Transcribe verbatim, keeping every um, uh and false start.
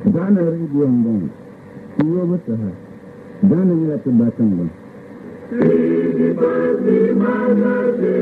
Gana rediyon ban, iyo mata ha, gana ya tabbatan ban.